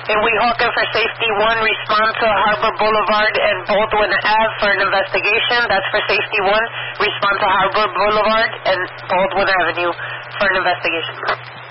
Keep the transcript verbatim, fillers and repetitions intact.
In Weehawken for safety one, respond to Harbor Boulevard and Baldwin Ave for an investigation. That's for safety one. Respond to Harbor Boulevard and Baldwin Avenue for an investigation.